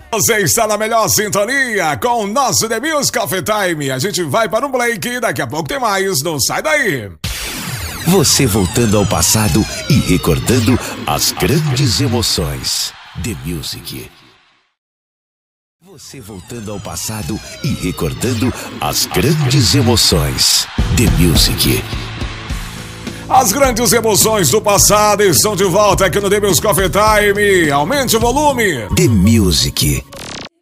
Você está na melhor sintonia com o nosso The Music Coffee Time. A gente vai para um break, daqui a pouco tem mais, não sai daí. Você voltando ao passado e recordando as grandes emoções. The Music. Você voltando ao passado e recordando as grandes emoções. The Music. As grandes emoções do passado estão de volta aqui no The Music Coffee Time. Aumente o volume. The Music.